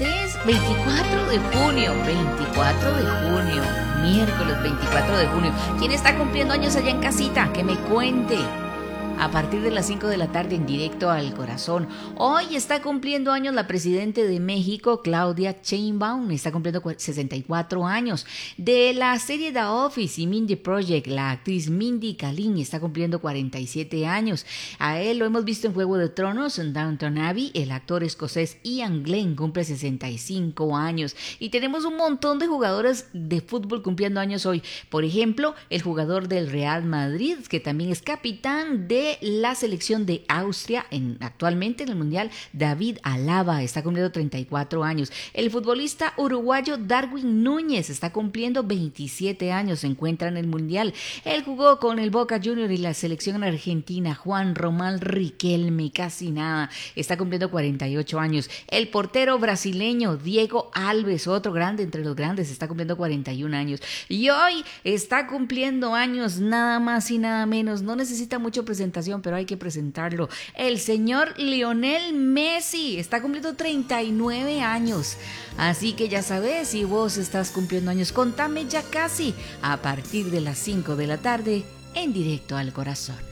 24 de junio, miércoles 24 de junio. ¿Quién está cumpliendo años allá en casita? Que me cuente. A partir de las 5 de la tarde en Directo al Corazón. Hoy está cumpliendo años la presidenta de México, Claudia Sheinbaum, está cumpliendo 64 años. De la serie The Office y Mindy Project, la actriz Mindy Kaling está cumpliendo 47 años. A él lo hemos visto en Juego de Tronos, en Downton Abbey. El actor escocés Ian Glenn cumple 65 años. Y tenemos un montón de jugadores de fútbol cumpliendo años hoy. Por ejemplo, el jugador del Real Madrid, que también es capitán de la selección de Austria actualmente en el Mundial, David Alaba está cumpliendo 34 años. El futbolista uruguayo Darwin Núñez está cumpliendo 27 años, se encuentra en el Mundial. Él jugó con el Boca Juniors y la selección argentina. Juan Román Riquelme, casi nada, está cumpliendo 48 años. El portero brasileño Diego Alves, otro grande entre los grandes, está cumpliendo 41 años. Y hoy está cumpliendo años nada más y nada menos, no necesita mucho presentación, pero hay que presentarlo. El señor Lionel Messi está cumpliendo 39 años. Así que ya sabes, si vos estás cumpliendo años, contame ya casi a partir de las 5 de la tarde en Directo al Corazón.